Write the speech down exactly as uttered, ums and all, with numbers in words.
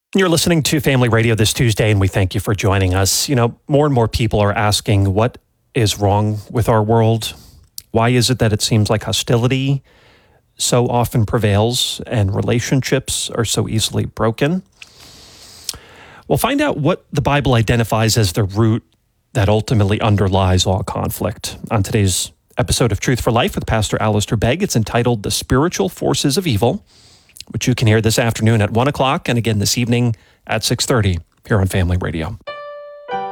You're listening to Family Radio this Tuesday, and we thank you for joining us. You know, more and more people are asking, what is wrong with our world? Why is it that it seems like hostility so often prevails and relationships are so easily broken? We'll find out what the Bible identifies as the root that ultimately underlies all conflict on today's episode of Truth for Life with Pastor Alistair Begg. It's entitled The Spiritual Forces of Evil, which you can hear this afternoon at one o'clock and again this evening at six thirty here on Family Radio.